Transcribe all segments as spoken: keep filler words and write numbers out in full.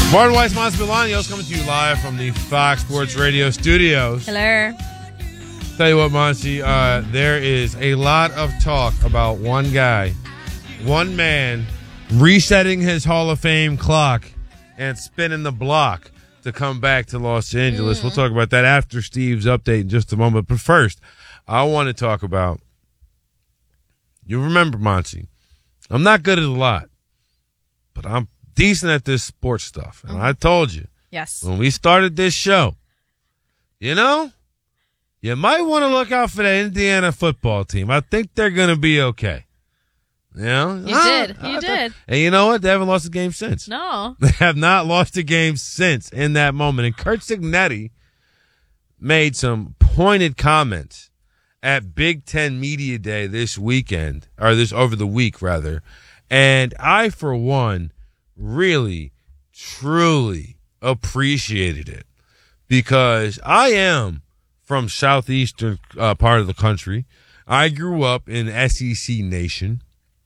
Martin Weiss, Mons Bolaños coming to you live from the Fox Sports Radio studios. Hello. Tell you what, Monty, uh, there is a lot of talk about one guy, one man, resetting his Hall of Fame clock and spinning the block to come back to Los Angeles. Mm. We'll talk about that after Steve's update in just a moment. But first, I want to talk about, you remember, Monty, I'm not good at a lot, but I'm decent at this sports stuff. And mm. I told you, yes, when we started this show, you know, you might want to look out for the Indiana football team. I think they're going to be okay. You know? You ah, did. You ah, did. And you know what? They haven't lost a game since. No. They have not lost a game since in that moment. And Curt Cignetti made some pointed comments at Big Ten Media Day this weekend, or this over the week, rather. And I, for one, really, truly appreciated it because I am from southeastern uh, part of the country. I grew up in S E C Nation.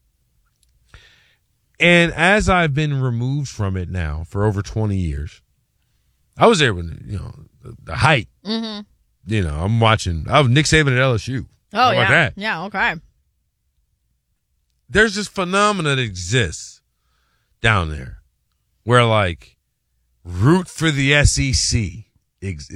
And as I've been removed from it now for over twenty years, I was there when, you know, the, the height. Mm-hmm. You know, I'm watching. I was Nick Saban at L S U. Oh, How yeah. about that? Yeah, okay. There's this phenomenon that exists down there where, like, root for the S E C. Ex-